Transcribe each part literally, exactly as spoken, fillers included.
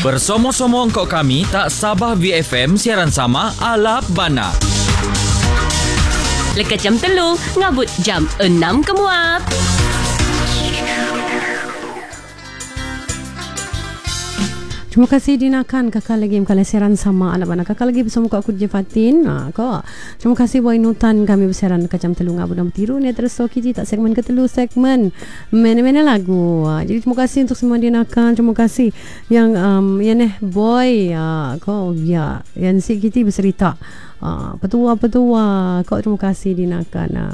Bersama-sama engkau kami tak Sabah V F M siaran sama Alap Bana. Lekat jam telu, ngabut jam enam kemuap. Terima kasih dinakan kakak lagi kalian siaran sama anak anak kakak lagi bersama aku Je Fatin. Ha kau. Terima kasih buat inutan kami bersiaran ke jam telu ngabut dan tiru ni terus so kita tak segmen ketelu segmen mana-mana lagu. Ha, jadi terima kasih untuk semua dinakan. Terima kasih yang um, yang eh boy ha, kau ya yang si kita bercerita. Ha, petua-petua kau terima kasih dinakan. Ha.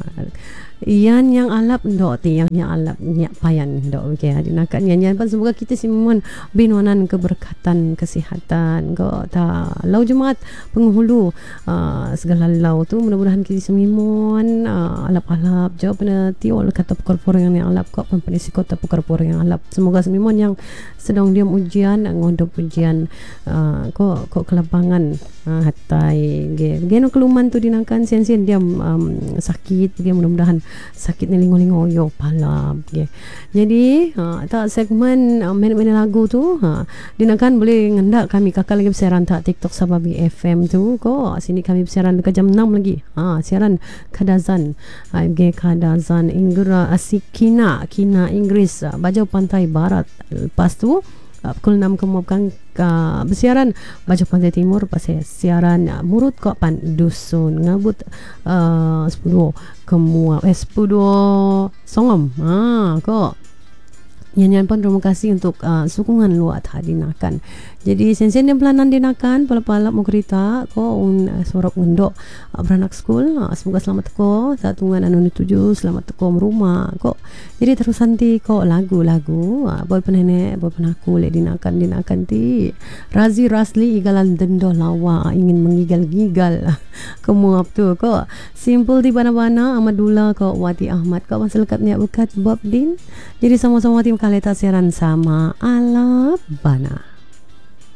Yan yang alap ndok ti yang yang alap nyak payan ndok okey dinakan yan yan semoga kita semua binonan keberkatan kesihatan ko ta lau jemaat penghulu uh, segala lau tu mudah-mudahan kita semua uh, alap-alap jawab pada tiol kata perkara yang alap ko penisi kota perkara yang alap semoga semua yang sedang diam ujian ngodop ujian uh, ko ko kelapangan uh, hatai ge geno keluman tu dinakan sian-sian diam um, sakit ge mudah-mudahan sakit ni lingo-lingo yo palap okay. Jadi ha, tak segmen uh, main-main lagu tu ha, dinakan boleh ngendak kami kakak lagi bersiaran tak TikTok Sabah V F M tu ko sini kami bersiaran dekat jam enam lagi ha, siaran kadazan ha, okay, kadazan Inggris asikina kina Inggris uh, bajau pantai barat lepas tu uh, pukul enam kemudian uh, bersiaran baju pantai timur pasal siaran uh, murut kok pan dusun ngabut uh, sepuluh kemua eh sepuluh songom ha kok nyanyian pun terima kasih untuk uh, sokongan luat hadinakan. Jadi sen-sen yang pelanan dinakan pala-pala mau kereta ko un uh, sorok ngendok uh, beranak school uh, semoga selamat ko satungan anu tuju selamat ko rumah ko. Jadi terus nanti ko lagu-lagu uh, boy penenek boy penaku le dinakan dinakan ti Razi Rasli igalan dendo lawa ingin mengigal-gigal kemuap tu ko simple di bana-bana Amadullah ko Wati Ahmad ko masyarakat niat bukat Bob Din. Jadi sama-sama tim kaleta siaran sama Alap Bana.